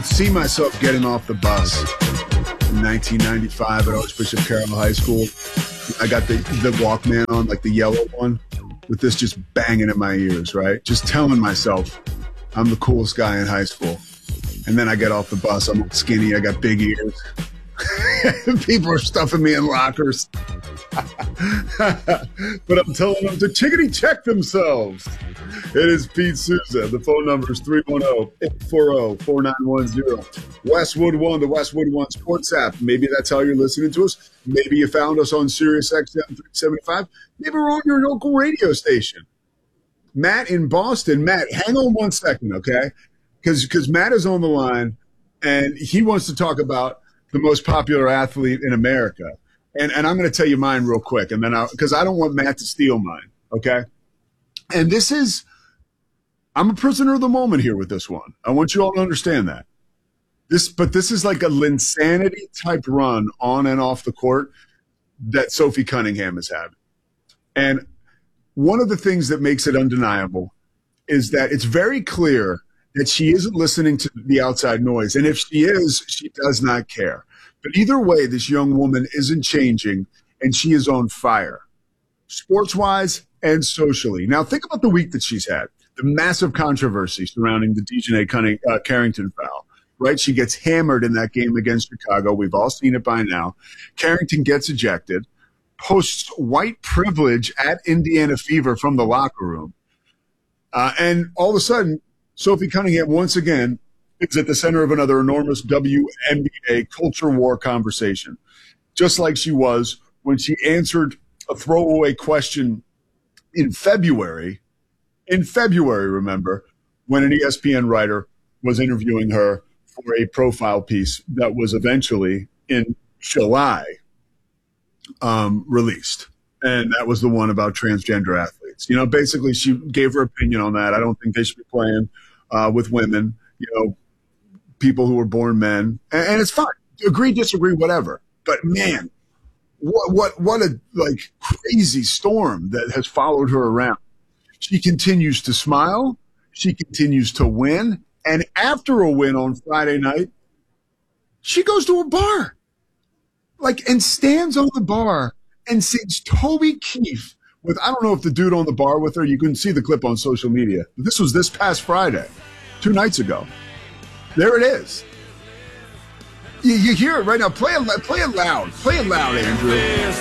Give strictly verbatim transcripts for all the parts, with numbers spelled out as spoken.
See myself getting off the bus in nineteen ninety-five at Archbishop Carroll High School. I got the, the Walkman on, like the yellow one, with this just banging in my ears, right? Just telling myself I'm the coolest guy in high school. And then I get off the bus. I'm skinny. I got big ears. People are stuffing me in lockers. But I'm telling them to tickety check themselves. It is Pete Souza. The phone number is three one zero, eight four zero, four nine one zero. Westwood One, the Westwood One Sports app. Maybe that's how you're listening to us. Maybe you found us on Sirius X M three seventy-five. Maybe we're on your local radio station. Matt in Boston. Matt, hang on one second, okay? Because because Matt is on the line, and he wants to talk about the most popular athlete in America. And and I'm going to tell you mine real quick, and then I because I don't want Matt to steal mine, okay? And this is, I'm a prisoner of the moment here with this one. I want you all to understand that. This, but this is like a Linsanity type run on and off the court that Sophie Cunningham is having. And one of the things that makes it undeniable is that it's very clear that she isn't listening to the outside noise. And if she is, she does not care. But either way, this young woman isn't changing, and she is on fire, sports-wise and socially. Now, think about the week that she's had, the massive controversy surrounding the Dejounte Cunning, uh, Carrington foul, right? She gets hammered in that game against Chicago. We've all seen it by now. Carrington gets ejected, posts white privilege at Indiana Fever from the locker room. Uh, and all of a sudden, Sophie Cunningham, once again, is at the center of another enormous W N B A culture war conversation, just like she was when she answered a throwaway question in February. In February, remember, when an E S P N writer was interviewing her for a profile piece that was eventually in July um, released. And that was the one about transgender athletes. You know, basically she gave her opinion on that. I don't think they should be playing uh, with women, you know, people who were born men. And, and it's fine. Agree, disagree, whatever. But man, what, what, what a like crazy storm that has followed her around. She continues to smile. She continues to win. And after a win on Friday night, she goes to a bar, like, and stands on the bar and sings Toby Keith with, I don't know if the dude on the bar with her, you couldn't see the clip on social media. But this was this past Friday, two nights ago. There it is. You, you hear it right now. Play it, play it loud. Play it loud, Andrew.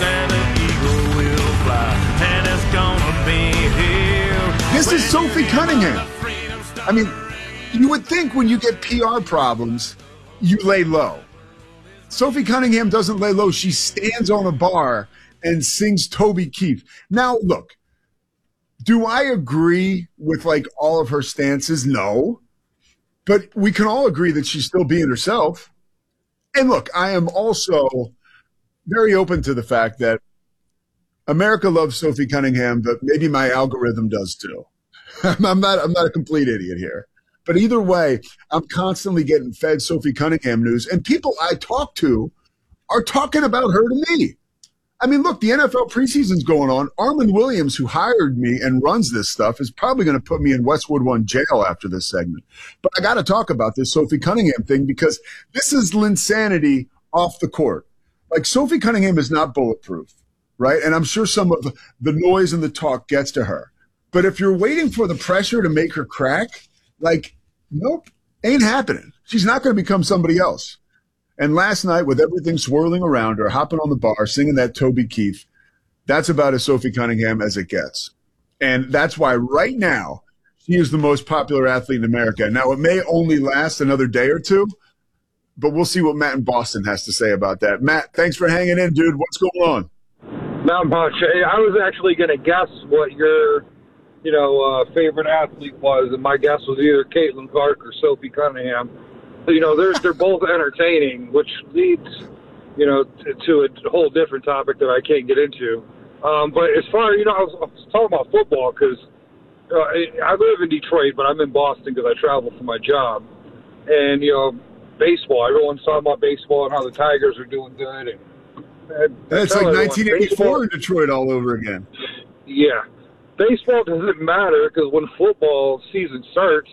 This is Sophie Cunningham. I mean, you would think when you get P R problems, you lay low. Sophie Cunningham doesn't lay low. She stands on a bar and sings Toby Keith. Now, look, do I agree with like all of her stances? No. But we can all agree that she's still being herself. And look, I am also very open to the fact that America loves Sophie Cunningham, but maybe my algorithm does too. I'm not, I'm not a complete idiot here. But either way, I'm constantly getting fed Sophie Cunningham news, and people I talk to are talking about her to me. I mean, look, the N F L preseason's going on. Armand Williams, who hired me and runs this stuff, is probably going to put me in Westwood One jail after this segment. But I got to talk about this Sophie Cunningham thing because this is Linsanity off the court. Like, Sophie Cunningham is not bulletproof, right? And I'm sure some of the noise and the talk gets to her. But if you're waiting for the pressure to make her crack, like, nope, ain't happening. She's not going to become somebody else. And last night, with everything swirling around her, hopping on the bar, singing that Toby Keith, that's about as Sophie Cunningham as it gets. And that's why right now, she is the most popular athlete in America. Now, it may only last another day or two, but we'll see what Matt in Boston has to say about that. Matt, thanks for hanging in, dude. What's going on? Not much. I was actually going to guess what your, you know, uh, favorite athlete was, and my guess was either Caitlin Clark or Sophie Cunningham. You know, they're they're both entertaining, which leads, you know, to, to a whole different topic that I can't get into. Um, but as far, you know, I was, I was talking about football because uh, I live in Detroit, but I'm in Boston because I travel for my job. And, you know, baseball, everyone's talking about baseball and how the Tigers are doing good. And, and It's like nineteen eighty-four in Detroit all over again. Yeah. Baseball doesn't matter because when football season starts,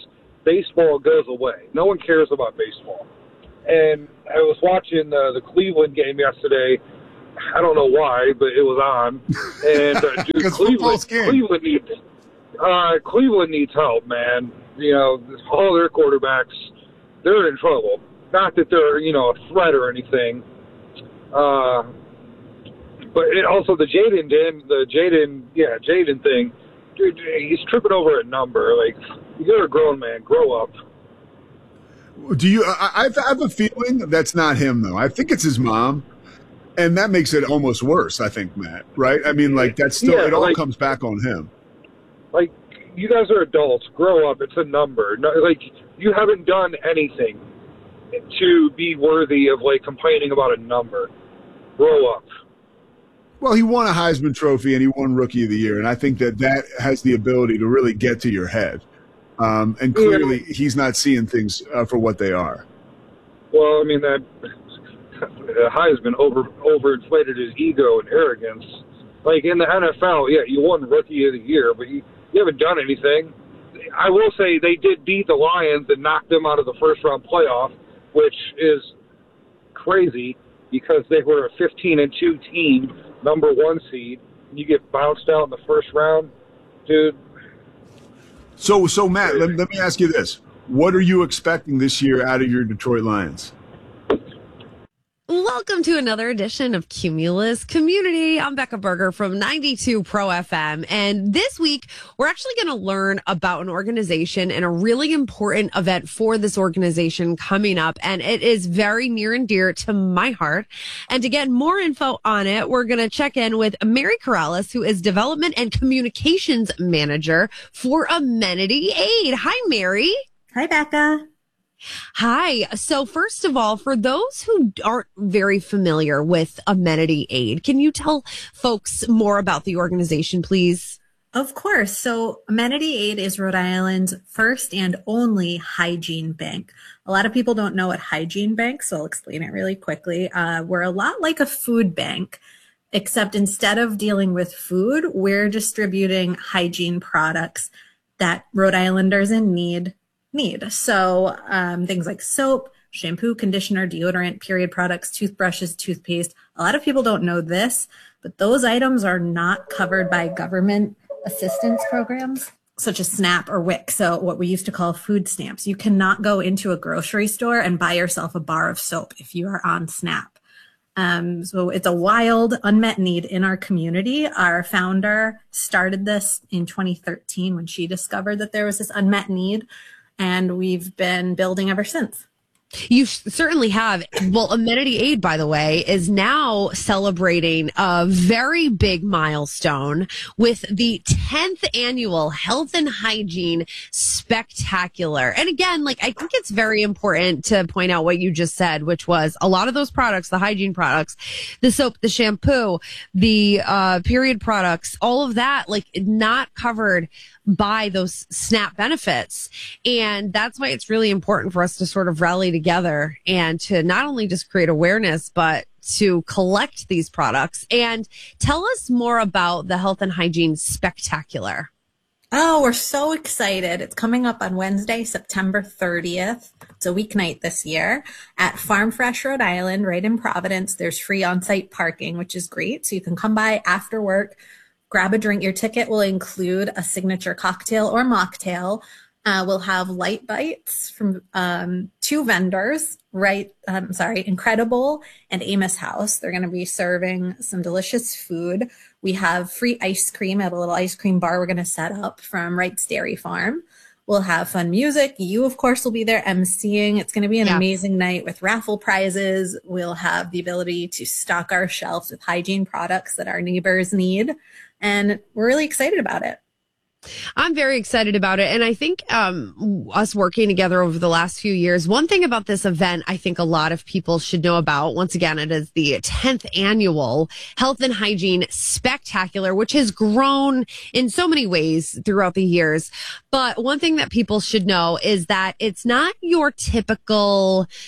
baseball goes away. No one cares about baseball. And I was watching uh, the Cleveland game yesterday. I don't know why, but it was on. And uh, dude, Cleveland, Cleveland needs uh, Cleveland needs help, man. You know, all their quarterbacks, they're in trouble. Not that they're, you know, a threat or anything. Uh, but it also the Jaden, the Jaden, yeah, Jaden thing. Dude, he's tripping over a number. Like, you're a grown man. Grow up. Do you? I, I have a feeling that's not him, though. I think it's his mom, and that makes it almost worse. I think, Matt. Right? I mean, like that's still. Yeah, it all like, comes back on him. Like, you guys are adults. Grow up. It's a number. No, like, you haven't done anything to be worthy of like complaining about a number. Grow up. Well, he won a Heisman Trophy and he won Rookie of the Year, and I think that that has the ability to really get to your head. Um, and clearly, yeah. he's not seeing things uh, for what they are. Well, I mean that Heisman over overinflated his ego and arrogance. Like in the N F L, yeah, you won Rookie of the Year, but you, you haven't done anything. I will say they did beat the Lions and knock them out of the first round playoff, which is crazy because they were a fifteen and two team, number one seed. And you get bounced out in the first round, dude. So, so Matt, let, let me ask you this. What are you expecting this year out of your Detroit Lions? Welcome to another edition of Cumulus Community. I'm Becca Berger from ninety-two Pro F M. And this week, we're actually going to learn about an organization and a really important event for this organization coming up. And it is very near and dear to my heart. And to get more info on it, we're going to check in with Mary Corrales, who is Development and Communications Manager for Amenity Aid. Hi, Mary. Hi, Becca. Hi. So first of all, for those who aren't very familiar with Amenity Aid, can you tell folks more about the organization, please? Of course. So Amenity Aid is Rhode Island's first and only hygiene bank. A lot of people don't know what hygiene banks, so I'll explain it really quickly. Uh, we're a lot like a food bank, except instead of dealing with food, we're distributing hygiene products that Rhode Islanders in need need. So um, things like soap, shampoo, conditioner, deodorant, period products, toothbrushes, toothpaste. A lot of people don't know this, but those items are not covered by government assistance programs such as SNAP or WIC. So what we used to call food stamps. You cannot go into a grocery store and buy yourself a bar of soap if you are on SNAP. Um, so it's a wild, unmet need in our community. Our founder started this in twenty thirteen when she discovered that there was this unmet need. And we've been building ever since. You certainly have. Well, Amenity Aid, by the way, is now celebrating a very big milestone with the tenth annual Health and Hygiene Spectacular. And again, like, I think it's very important to point out what you just said, which was a lot of those products, the hygiene products, the soap, the shampoo, the uh, period products, all of that, like, not covered by those SNAP benefits. And that's why it's really important for us to sort of rally together and to not only just create awareness, but to collect these products. And tell us more about the Health and Hygiene Spectacular. Oh, we're so excited. It's coming up on Wednesday, September thirtieth. It's a weeknight this year at Farm Fresh, Rhode Island, right in Providence. There's free on-site parking, which is great. So you can come by after work, grab a drink. Your ticket will include a signature cocktail or mocktail. Uh, we'll have light bites from um, two vendors, right? I'm um, sorry, Incredible and Amos House. They're going to be serving some delicious food. We have free ice cream at a little ice cream bar we're going to set up from Wright's Dairy Farm. We'll have fun music. You, of course, will be there emceeing. It's going to be an yeah. amazing night with raffle prizes. We'll have the ability to stock our shelves with hygiene products that our neighbors need. And we're really excited about it. I'm very excited about it. And I think um, us working together over the last few years, one thing about this event I think a lot of people should know about, once again, it is the tenth annual Health and Hygiene Spectacular, which has grown in so many ways throughout the years. But one thing that people should know is that it's not your typical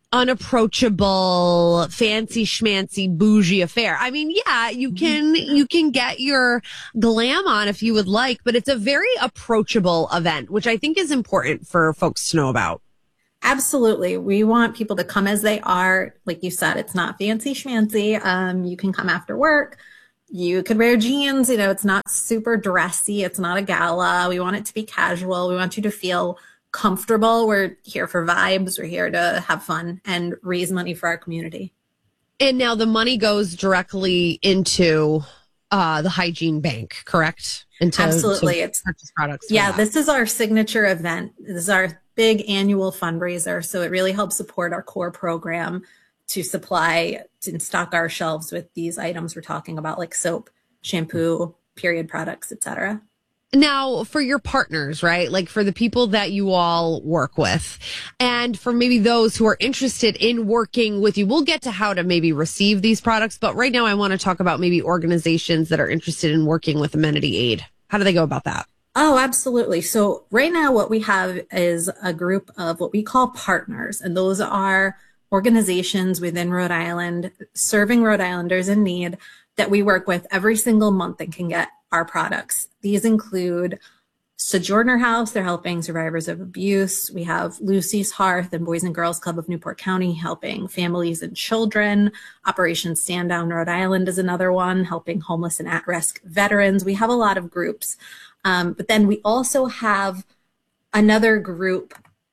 unapproachable, fancy schmancy, bougie affair. I mean, yeah, you can, you can get your glam on if you would like, but it's a very approachable event, which I think is important for folks to know about. Absolutely. We want people to come as they are. Like you said, it's not fancy schmancy. Um, you can come after work. You could wear jeans. You know, it's not super dressy. It's not a gala. We want it to be casual. We want you to feel comfortable. We're here for vibes. We're here to have fun and raise money for our community. And now the money goes directly into uh, the hygiene bank, correct? Into, Absolutely. To it's purchase products. Yeah, that. This is our signature event. This is our big annual fundraiser. So it really helps support our core program to supply and stock our shelves with these items we're talking about, like soap, shampoo, period products, et cetera. Now, for your partners, right? Like for the people that you all work with, and for maybe those who are interested in working with you, we'll get to how to maybe receive these products. But right now, I want to talk about maybe organizations that are interested in working with Amenity Aid. How do they go about that? Oh, absolutely. So right now, what we have is a group of what we call partners, and those are organizations within Rhode Island serving Rhode Islanders in need that we work with every single month and can get our products. These include Sojourner House, they're helping survivors of abuse. We have Lucy's Hearth and Boys and Girls Club of Newport County helping families and children. Operation Stand Down Rhode Island is another one, helping homeless and at-risk veterans. We have a lot of groups. Um, but then we also have another group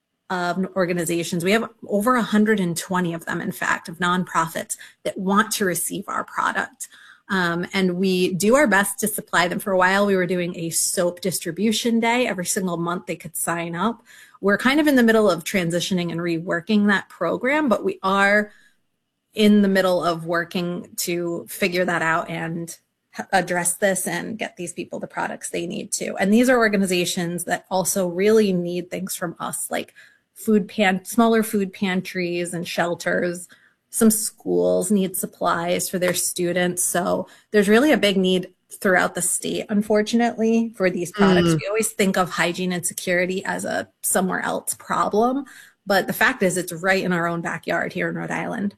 of organizations. We have over one hundred twenty of them, in fact, of nonprofits that want to receive our product. Um, and we do our best to supply them. For a while, we were doing a soap distribution day. Every single month they could sign up. We're kind of in the middle of transitioning and reworking that program, but we are in the middle of working to figure that out and address this and get these people the products they need to. And these are organizations that also really need things from us, like food pan, smaller food pantries and shelters. Some schools need supplies for their students. So there's really a big need throughout the state, unfortunately, for these products. Mm. We always think of hygiene and security as a somewhere else problem, but the fact is it's right in our own backyard here in Rhode Island.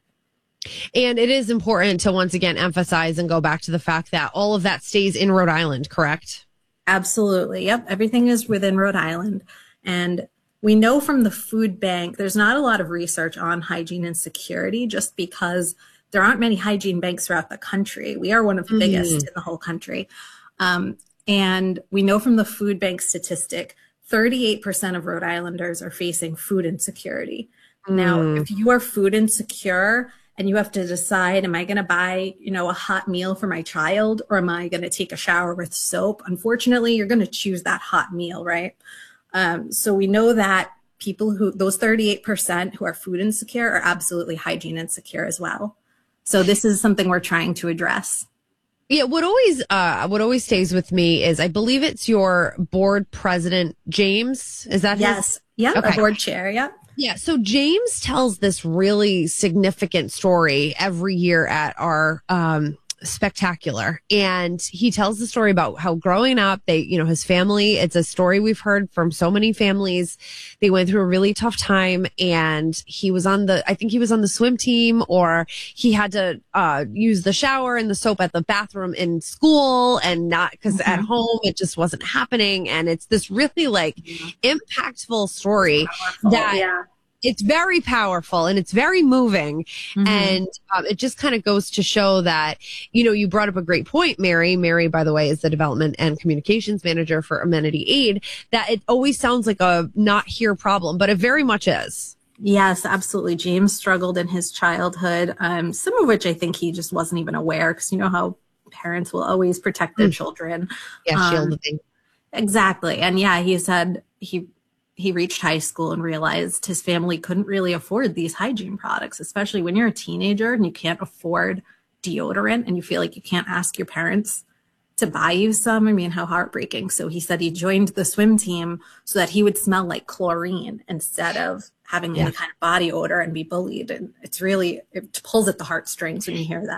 And it is important to once again emphasize and go back to the fact that all of that stays in Rhode Island, correct? Absolutely. Yep. Everything is within Rhode Island. And we know from the food bank, there's not a lot of research on hygiene and security just because there aren't many hygiene banks throughout the country. We are one of the mm. biggest in the whole country. Um, and we know from the food bank statistic, thirty-eight percent of Rhode Islanders are facing food insecurity. Mm. Now, if you are food insecure and you have to decide, am I going to buy, you know, a hot meal for my child, or am I going to take a shower with soap? Unfortunately, you're going to choose that hot meal, right? Um, so we know that people who, those thirty-eight percent who are food insecure are absolutely hygiene insecure as well. So this is something we're trying to address. Yeah, what always uh, what always stays with me is I believe it's your board president, James. Is that yes? His? Yeah, okay. Our board chair. Yeah. Yeah. So James tells this really significant story every year at our um, spectacular. And he tells the story about how growing up, they, you know, his family, it's a story we've heard from so many families. They went through a really tough time, and he was on the, I think he was on the swim team, or he had to uh, use the shower and the soap at the bathroom in school, and not because mm-hmm. at home it just wasn't happening. And it's this really like mm-hmm. impactful story Powerful. that yeah. It's very powerful and it's very moving. Mm-hmm. And um, it just kind of goes to show that, you know, you brought up a great point, Mary. Mary, by the way, is the development and communications manager for Amenity Aid, that it always sounds like a not here problem, but it very much is. Yes, absolutely. James struggled in his childhood, um, some of which I think he just wasn't even aware, because you know how parents will always protect their mm. children. Yeah, shield um, the thing. Exactly. And yeah, he said he he reached high school and realized his family couldn't really afford these hygiene products, especially when you're a teenager and you can't afford deodorant and you feel like you can't ask your parents to buy you some. I mean, how heartbreaking. So he said he joined the swim team so that he would smell like chlorine instead of having yeah. any kind of body odor and be bullied. And it's really, it pulls at the heartstrings when you hear that.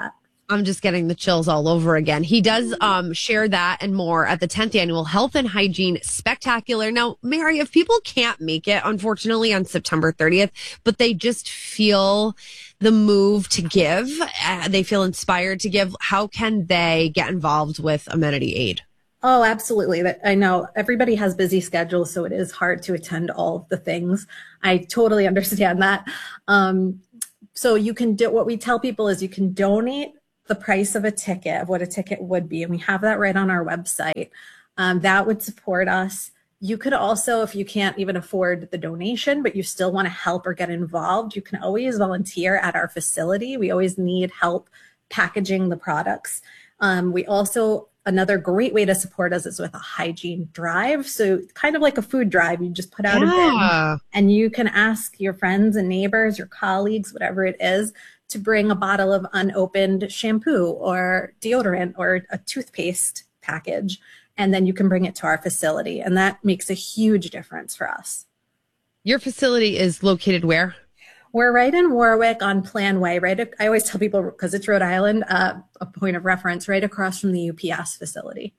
I'm just getting the chills all over again. He does um, share that and more at the tenth annual Health and Hygiene Spectacular. Now, Mary, if people can't make it, unfortunately, on September thirtieth, but they just feel the move to give, uh, they feel inspired to give, how can they get involved with Amenity Aid? Oh, absolutely. That I know everybody has busy schedules, so it is hard to attend all of the things. I totally understand that. Um, so you can do, what we tell people is you can donate the price of a ticket, of what a ticket would be. And we have that right on our website. Um, that would support us. You could also, if you can't even afford the donation, but you still want to help or get involved, you can always volunteer at our facility. We always need help packaging the products. Um, we also, another great way to support us is with a hygiene drive. So kind of like a food drive, you just put out Yeah. a bin and you can ask your friends and neighbors, your colleagues, whatever it is, to bring a bottle of unopened shampoo or deodorant or a toothpaste package. And then you can bring it to our facility. And that makes a huge difference for us. Your facility is located where? We're right in Warwick on Plan Way, right? I always tell people, because it's Rhode Island, uh, a point of reference, right across from the U P S facility.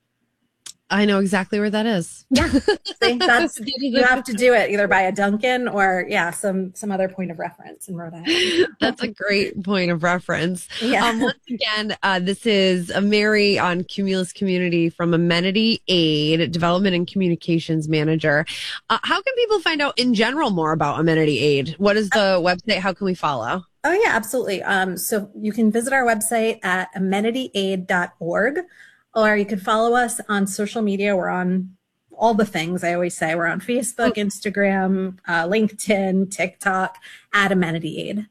I know exactly where that is. Yeah, see, that's, you have to do it either by a Dunkin' or, yeah, some some other point of reference in Rhode Island. That's a great point of reference. Yeah. Um, once again, uh, this is a Mary on Cumulus Community from Amenity Aid, Development and Communications Manager. Uh, how can people find out in general more about Amenity Aid? What is the website? How can we follow? Oh, yeah, absolutely. Um, so you can visit our website at amenity aid dot org. Or you can follow us on social media. We're on all the things. I always say we're on Facebook, Instagram, uh, LinkedIn, TikTok, at Amenity Aid.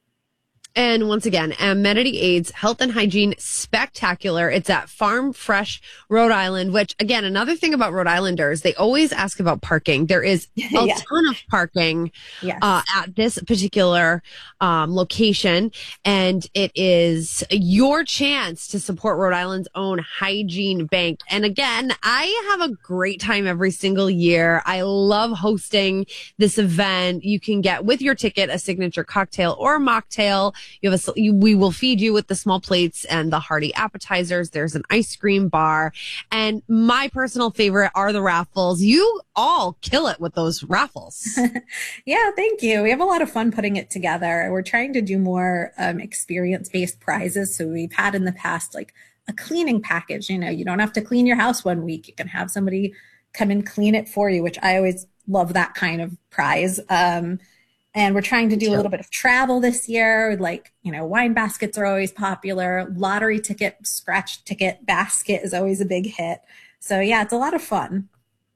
And once again, Amenity Aid's Health and Hygiene Spectacular. It's at Farm Fresh, Rhode Island, which, again, another thing about Rhode Islanders, they always ask about parking. There is a Yeah. ton of parking Yes. uh, at this particular um, location. And it is your chance to support Rhode Island's own hygiene bank. And again, I have a great time every single year. I love hosting this event. You can get with your ticket a signature cocktail or a mocktail. You have a, you, we will feed you with the small plates and the hearty appetizers. There's an ice cream bar. And my personal favorite are the raffles. You all kill it with those raffles. Yeah, thank you. We have a lot of fun putting it together. We're trying to do more um, experience-based prizes. So we've had in the past, like a cleaning package. You know, you don't have to clean your house one week. You can have somebody come and clean it for you, which I always love that kind of prize. Um, And we're trying to do a little bit of travel this year. Like, you know, wine baskets are always popular. Lottery ticket, scratch ticket basket is always a big hit. So yeah, it's a lot of fun.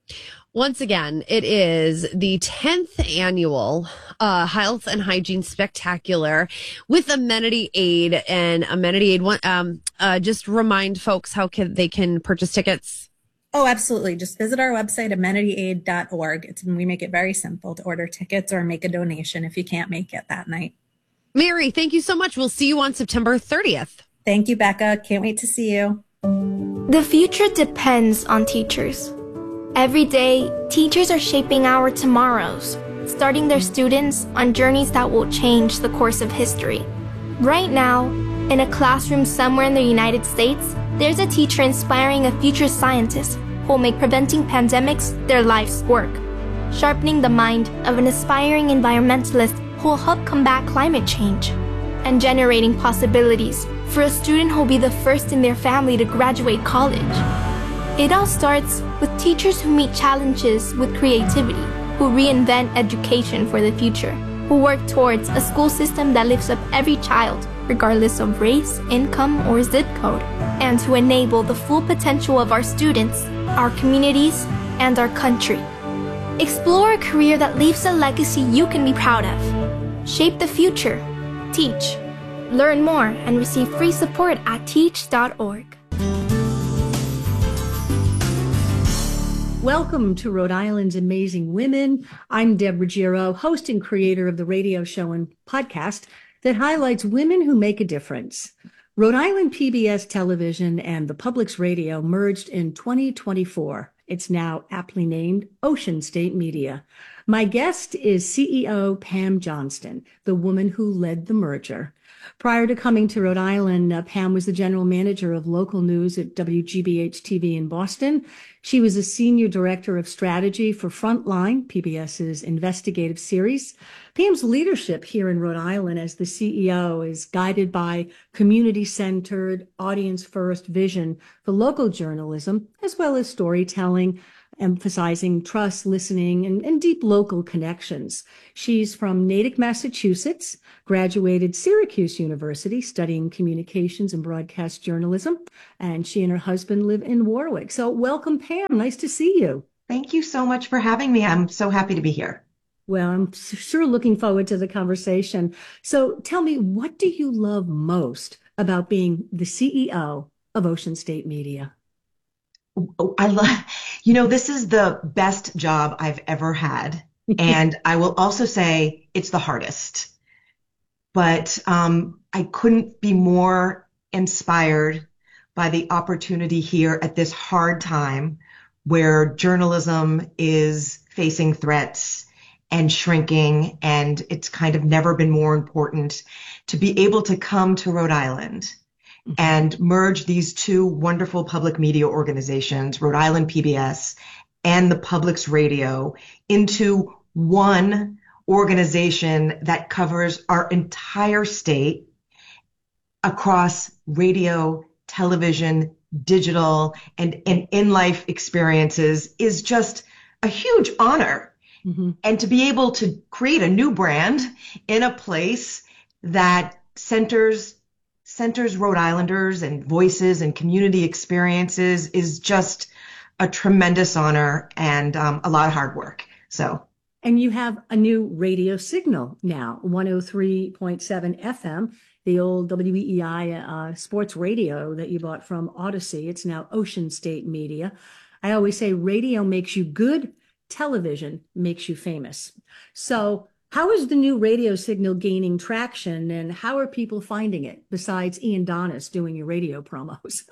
Once again, it is the tenth annual uh, Health and Hygiene Spectacular with Amenity Aid. And Amenity Aid, um, uh, just remind folks how can they can purchase tickets. Oh, absolutely. Just visit our website, amenity aid dot org. It's, we make it very simple to order tickets or make a donation if you can't make it that night. Mary, thank you so much. We'll see you on September thirtieth. Thank you, Becca. Can't wait to see you. The future depends on teachers. Every day, teachers are shaping our tomorrows, starting their students on journeys that will change the course of history. Right now, in a classroom somewhere in the United States, there's a teacher inspiring a future scientist who will make preventing pandemics their life's work, sharpening the mind of an aspiring environmentalist who will help combat climate change, and generating possibilities for a student who will be the first in their family to graduate college. It all starts with teachers who meet challenges with creativity, who reinvent education for the future, who work towards a school system that lifts up every child, regardless of race, income, or zip code, and to enable the full potential of our students, our communities, and our country. Explore a career that leaves a legacy you can be proud of. Shape the future. Teach. Learn more and receive free support at teach dot org. Welcome to Rhode Island's Amazing Women. I'm Deb Ruggiero, host and creator of the radio show and podcast that highlights women who make a difference. Rhode Island P B S Television and the Public's Radio merged in twenty twenty-four. It's now aptly named Ocean State Media. My guest is C E O Pam Johnston, the woman who led the merger. Prior to coming to Rhode Island, uh, Pam was the general manager of local news at W G B H T V in Boston. She was a senior director of strategy for Frontline, PBS's investigative series. Pam's leadership here in Rhode Island as the C E O is guided by community-centered, audience-first vision for local journalism, as well as storytelling, emphasizing trust, listening, and, and deep local connections. She's from Natick, Massachusetts, graduated Syracuse University studying communications and broadcast journalism, and she and her husband live in Warwick. So welcome, Pam. Nice to see you. Thank you so much for having me. I'm so happy to be here. Well, I'm sure looking forward to the conversation. So tell me, what do you love most about being the C E O of Ocean State Media? Oh, I love, you know, this is the best job I've ever had. And I will also say it's the hardest. But um, I couldn't be more inspired by the opportunity here at this hard time where journalism is facing threats and shrinking, and it's kind of never been more important to be able to come to Rhode Island and merge these two wonderful public media organizations, Rhode Island P B S and the Public's Radio, into one organization that covers our entire state across radio, television, digital, and, and in-life experiences is just a huge honor. Mm-hmm. And to be able to create a new brand in a place that centers centers Rhode Islanders and voices and community experiences is just a tremendous honor and um, a lot of hard work. So, and you have a new radio signal now, one oh three point seven F M, the old W E E I uh, sports radio that you bought from Odyssey. It's now Ocean State Media. I always say radio makes you good, television makes you famous. So how is the new radio signal gaining traction, and how are people finding it besides Ian Donis doing your radio promos?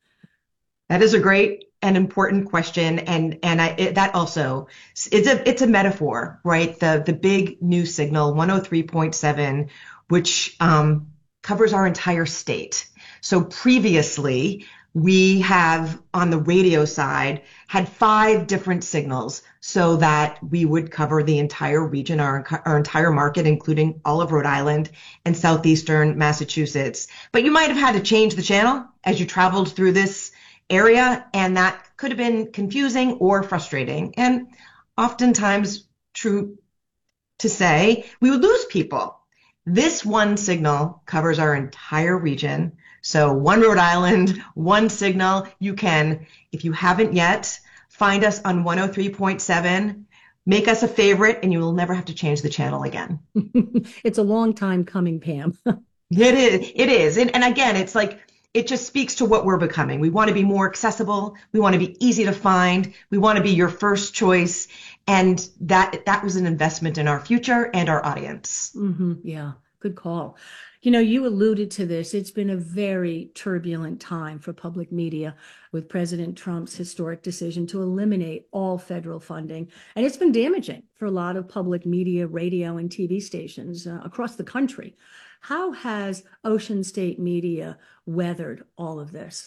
That is a great and important question, and and I it, that also it's a it's a metaphor, right? The the big new signal one oh three point seven, which um, covers our entire state. So previously, we have on the radio side had five different signals so that we would cover the entire region, our, our entire market, including all of Rhode Island and southeastern Massachusetts. But you might have had to change the channel as you traveled through this area, and that could have been confusing or frustrating. And oftentimes, true to say, we would lose people. This one signal covers our entire region. So one Rhode Island, one signal. You can, if you haven't yet, find us on one oh three point seven, make us a favorite, and you will never have to change the channel again. It's a long time coming, Pam. It is. It is. And, and again, it's like, it just speaks to what we're becoming. We want to be more accessible. We want to be easy to find. We want to be your first choice. And that, that was an investment in our future and our audience. Mm-hmm. Yeah. Good call. You know, you alluded to this. It's been a very turbulent time for public media with President Trump's historic decision to eliminate all federal funding. And it's been damaging for a lot of public media, radio, and T V stations uh, across the country. How has Ocean State Media weathered all of this?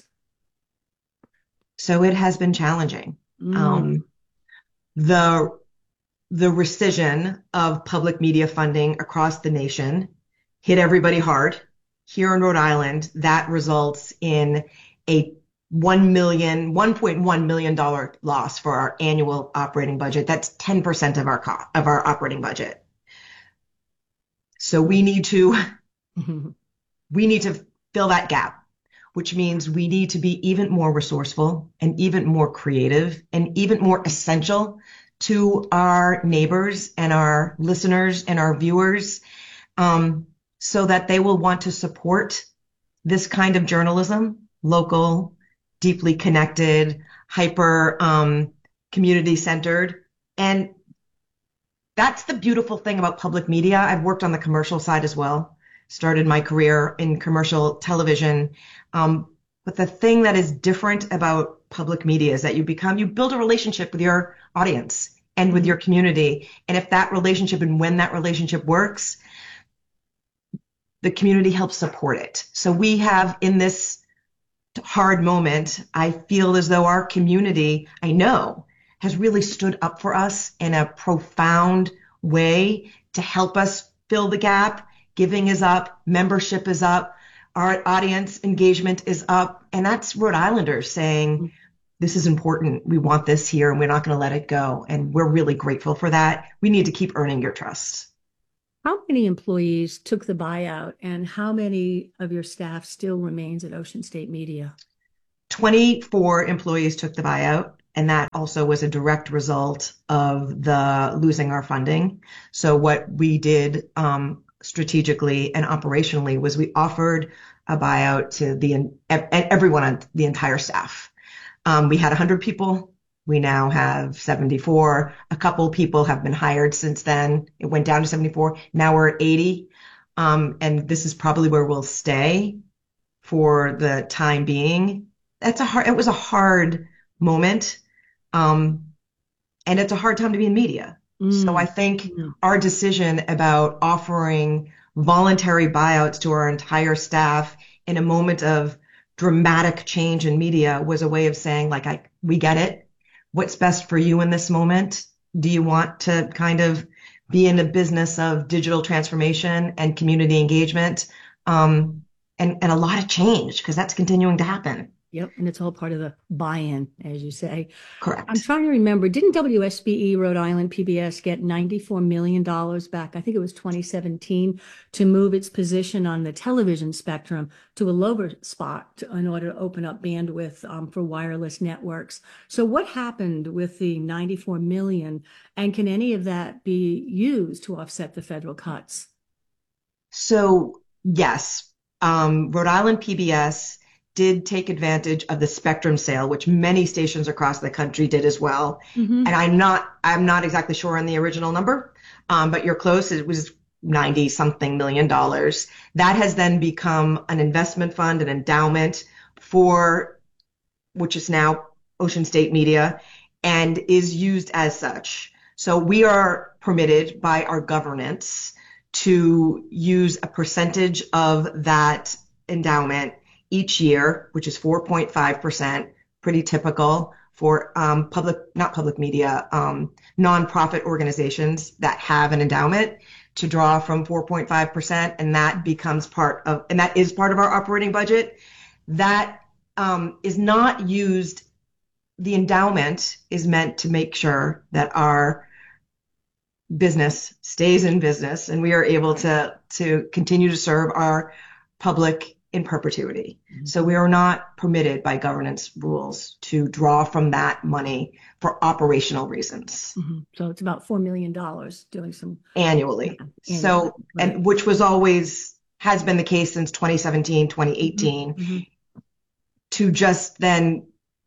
So it has been challenging. Mm. Um, the, the rescission of public media funding across the nation hit everybody hard. Here in Rhode Island, that results in a one million, one point one million dollars loss for our annual operating budget. That's ten percent of our co- of our operating budget. So we need to we need to fill that gap, which means we need to be even more resourceful and even more creative and even more essential to our neighbors and our listeners and our viewers. Um, so that they will want to support this kind of journalism, local, deeply connected, hyper um, community-centered. And that's the beautiful thing about public media. I've worked on the commercial side as well, started my career in commercial television. Um, but the thing that is different about public media is that you become, you build a relationship with your audience. and with your community. And if that relationship and when that relationship works, the community helps support it. So we have in this hard moment, I feel as though our community, I know, has really stood up for us in a profound way to help us fill the gap. Giving is up, membership is up, our audience engagement is up. And that's Rhode Islanders saying, this is important. We want this here and we're not going to let it go. And we're really grateful for that. We need to keep earning your trust. How many employees took the buyout and how many of your staff still remains at Ocean State Media? twenty-four employees took the buyout, and that also was a direct result of the losing our funding. So what we did um, strategically and operationally was we offered a buyout to the everyone on the entire staff. Um, we had one hundred people. We now have seventy-four. A couple people have been hired since then. It went down to seventy-four. Now we're at eighty. Um, and this is probably where we'll stay for the time being. That's a hard, it was a hard moment. Um, and it's a hard time to be in media. Mm. So I think mm. our decision about offering voluntary buyouts to our entire staff in a moment of dramatic change in media was a way of saying, like, I, we get it. What's best for you in this moment? Do you want to kind of be in a business of digital transformation and community engagement, um, and, and a lot of change, because that's continuing to happen. Yep. And it's all part of the buy-in, as you say. Correct. I'm trying to remember, didn't W S B E Rhode Island P B S get ninety-four million dollars back? I think it was twenty seventeen to move its position on the television spectrum to a lower spot in order to open up bandwidth um, for wireless networks. So what happened with the ninety-four million dollars, and can any of that be used to offset the federal cuts? So yes, um, Rhode Island P B S did take advantage of the spectrum sale, which many stations across the country did as well. Mm-hmm. And I'm not, I'm not exactly sure on the original number, um, but you're close. It was ninety something million dollars. That has then become an investment fund, an endowment for, which is now Ocean State Media, and is used as such. So we are permitted by our governance to use a percentage of that endowment each year, which is four point five percent, pretty typical for um, public, not public media, um, nonprofit organizations that have an endowment, to draw from four point five percent. And that becomes part of, and that is part of our operating budget. That um, is not used. The endowment is meant to make sure that our business stays in business and we are able to, to continue to serve our public in perpetuity. Mm-hmm. So we are not permitted by governance rules to draw from that money for operational reasons. Mm-hmm. So it's about four million dollars doing some annually. Yeah, so, annually. Right. And which was always, has been the case since twenty seventeen, twenty eighteen, mm-hmm. to just then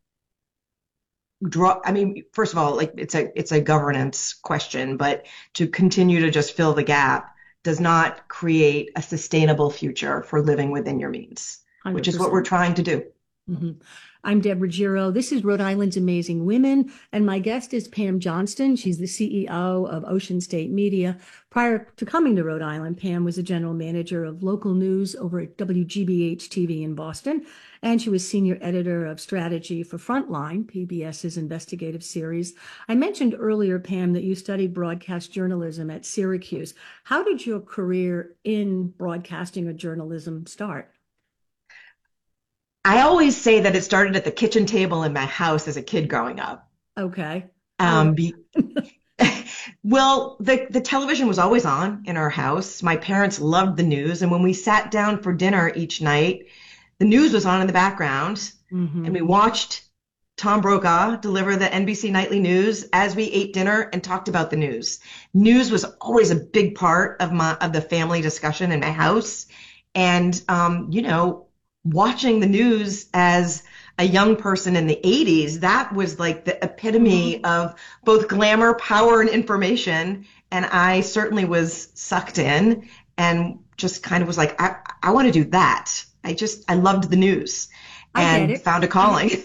draw, I mean, first of all, like it's a, it's a governance question, but to continue to just fill the gap does not create a sustainable future for living within your means, one hundred percent. Which is what we're trying to do. Mm-hmm. I'm Deborah Giro. This is Rhode Island's Amazing Women, and my guest is Pam Johnston. She's the C E O of Ocean State Media. Prior to coming to Rhode Island, Pam was a general manager of local news over at W G B H T V in Boston, and she was senior editor of strategy for Frontline, PBS's investigative series. I mentioned earlier, Pam, that you studied broadcast journalism at Syracuse. How did your career in broadcasting or journalism start? I always say that it started at the kitchen table in my house as a kid growing up. Okay. Um, be, well, the, the television was always on in our house. My parents loved the news. And when we sat down for dinner each night, the news was on in the background. Mm-hmm. And we watched Tom Brokaw deliver the N B C Nightly News as we ate dinner and talked about the news. News was always a big part of my, of the family discussion in my house. And, um, you know, watching the news as a young person in the eighties, that was like the epitome mm-hmm. of both glamour, power, and information. And I certainly was sucked in and just kind of was like, I, I want to do that. I just, I loved the news and found a calling.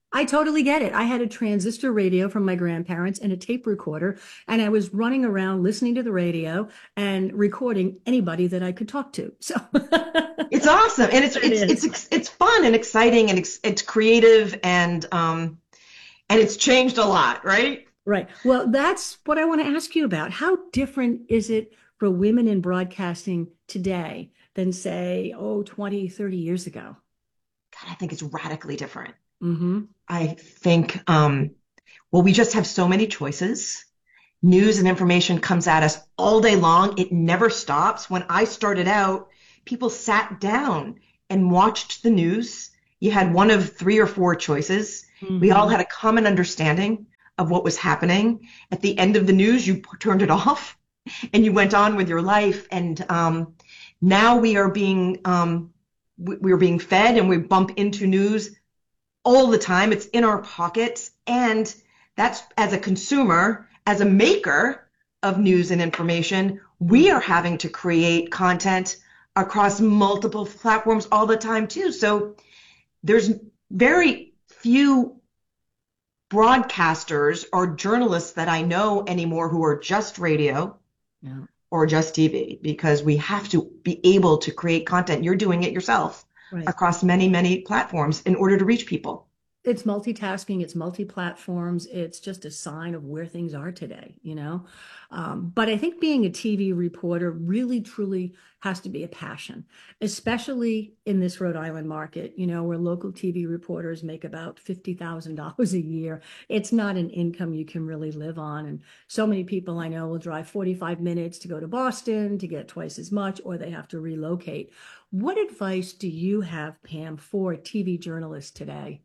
I totally get it. I had a transistor radio from my grandparents and a tape recorder, and I was running around listening to the radio and recording anybody that I could talk to. So it's awesome, and it's It it's is. it's it's fun and exciting, and it's it's creative, and um and it's changed a lot, right? Right. Well, that's what I want to ask you about. How different is it for women in broadcasting today than, say, oh, twenty, thirty years ago? God, I think it's radically different. Mm-hmm. I think, um, well, we just have so many choices. News and information comes at us all day long. It never stops. When I started out, people sat down and watched the news. You had one of three or four choices. Mm-hmm. We all had a common understanding of what was happening. At the end of the news, you p- turned it off and you went on with your life. And um, now we are being um, we- we're being fed, and we bump into news all the time. It's in our pockets. And that's, as a consumer, as a maker of news and information, we are having to create content across multiple platforms all the time too. So there's very few broadcasters or journalists that I know anymore who are just radio Yeah. or just T V, because we have to be able to create content. You're doing it yourself Right. across many, many platforms in order to reach people. It's multitasking, it's multi-platforms, it's just a sign of where things are today, you know? Um, but I think being a T V reporter really, truly has to be a passion, especially in this Rhode Island market, you know, where local T V reporters make about fifty thousand dollars a year. It's not an income you can really live on. And so many people I know will drive forty-five minutes to go to Boston to get twice as much, or they have to relocate. What advice do you have, Pam, for T V journalists today?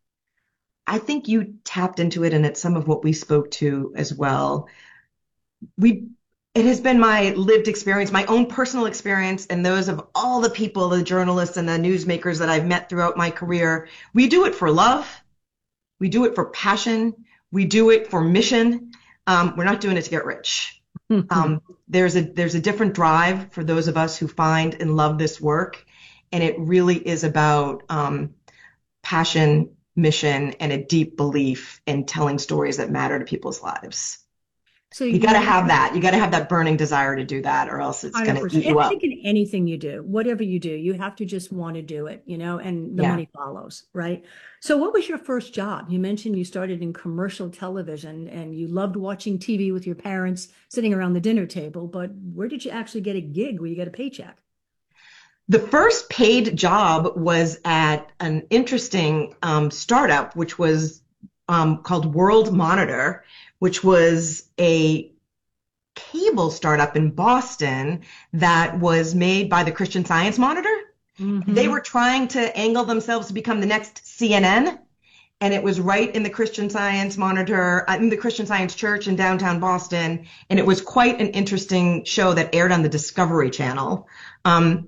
I think you tapped into it, and it's some of what we spoke to as well. We, it has been my lived experience, my own personal experience, and those of all the people, the journalists and the newsmakers that I've met throughout my career. We do it for love. We do it for passion. We do it for mission. Um, we're not doing it to get rich. Um, there's a there's a different drive for those of us who find and love this work, and it really is about um, passion, mission, and a deep belief in telling stories that matter to people's lives. So You got to have that. You got to have that burning desire to do that, or else it's going to one hundred percent. eat you I up. think in anything you do, whatever you do, you have to just want to do it, you know, and the Yeah. money follows, right? So what was your first job? You mentioned you started in commercial television and you loved watching T V with your parents sitting around the dinner table, but where did you actually get a gig where you get a paycheck? The first paid job was at an interesting um, startup, which was um, called World Monitor, which was a cable startup in Boston that was made by the Christian Science Monitor. Mhm. They were trying to angle themselves to become the next C N N. And it was right in the Christian Science Monitor, uh, in the Christian Science Church in downtown Boston. And it was quite an interesting show that aired on the Discovery Channel. Um,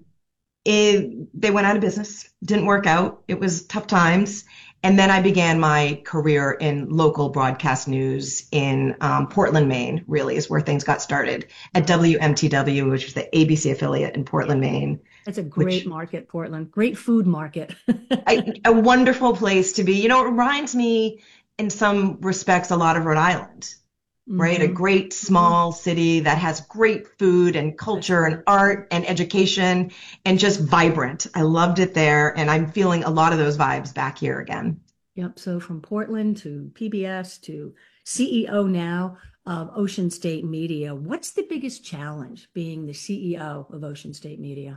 it, they went out of business, didn't work out. It was tough times. And then I began my career in local broadcast news in um, Portland, Maine, really is where things got started, at W M T W, which is the A B C affiliate in Portland, Maine. It's a great Which- market, Portland. Great food market. I, a wonderful place to be. You know, it reminds me in some respects a lot of Rhode Island, right? A Mhm. great small city that has great food and culture and art and education and just vibrant. I loved it there, and I'm feeling a lot of those vibes back here again. Yep. So from Portland to P B S to C E O now of Ocean State Media, what's the biggest challenge being the C E O of Ocean State Media?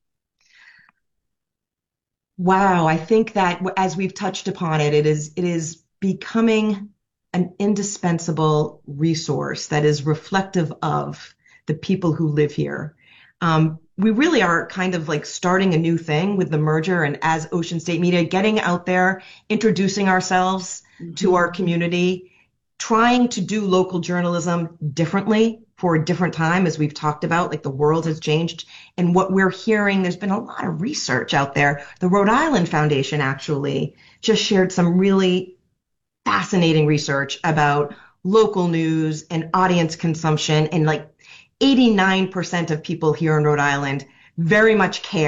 Wow, I think that w- as we've touched upon it, it is it is becoming an indispensable resource that is reflective of the people who live here. Um, we really are kind of like starting a new thing with the merger, and as Ocean State Media, getting out there, introducing ourselves to our community, trying to do local journalism differently for a different time, as we've talked about, like the world has changed. And what we're hearing, there's been a lot of research out there. The Rhode Island Foundation actually just shared some really fascinating research about local news and audience consumption. And like eighty-nine percent of people here in Rhode Island very much care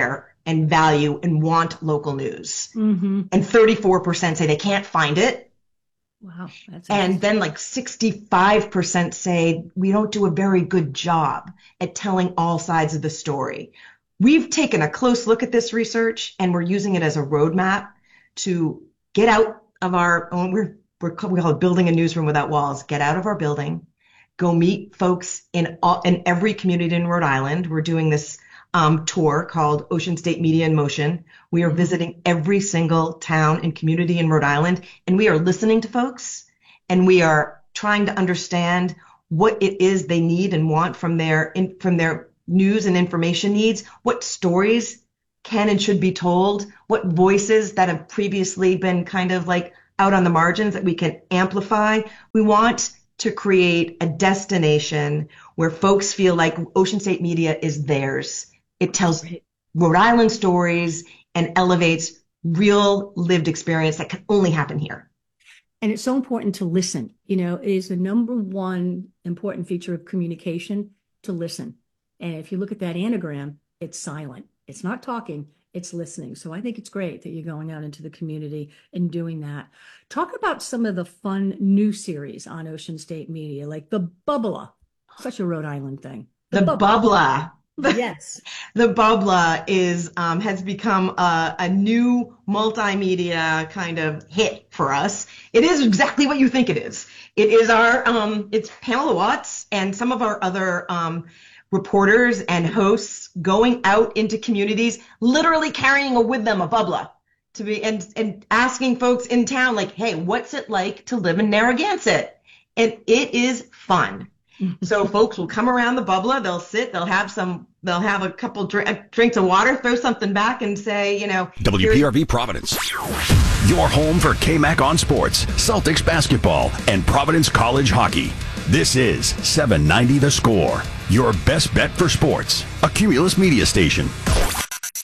and value and want local news. Mm-hmm. And thirty-four percent say they can't find it. Wow. That's and then like sixty-five percent say we don't do a very good job at telling all sides of the story. We've taken a close look at this research and we're using it as a roadmap to get out of our own, we're, we're we call it building a newsroom without walls, get out of our building, go meet folks in all, in every community in Rhode Island. We're doing this um, tour called Ocean State Media in Motion. We are visiting every single town and community in Rhode Island, and we are listening to folks, and we are trying to understand what it is they need and want from their in, from their news and information needs, what stories can and should be told, what voices that have previously been kind of like out on the margins that we can amplify. We want to create a destination where folks feel like Ocean State Media is theirs. It tells Rhode Island stories and elevates real lived experience that can only happen here. And it's so important to listen. You know, it is the number one important feature of communication, to listen. And if you look at that anagram, it's silent. It's not talking, it's listening. So I think it's great that you're going out into the community and doing that. Talk about some of the fun new series on Ocean State Media, like The Bubbler, such a Rhode Island thing. The, the Bubbler. Yes. The Bubbler is um, has become a, a new multimedia kind of hit for us. It is exactly what you think it is. It is our, um, it's Pamela Watts and some of our other um, reporters and hosts going out into communities, literally carrying with them a bubbler to be and and asking folks in town, like, hey, what's it like to live in Narragansett? And it is fun. So folks will come around the bubbler, they'll sit, they'll have some, they'll have a couple drink, drinks of water, throw something back and say, you know. W P R V Providence, your home for K M A C on sports, Celtics basketball, and Providence College hockey. This is seven ninety The Score, your best bet for sports, a Cumulus media station.